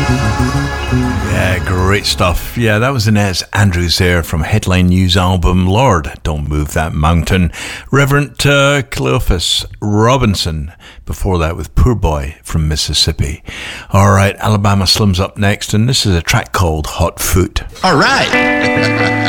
Yeah, great stuff. Yeah, that was Inez Andrews there from Headline News album Lord, Don't Move That Mountain. Reverend Cleophas Robinson before that with Poor Boy from Mississippi. All right, Alabama Slim's up next, and this is a track called Hot Foot. All right.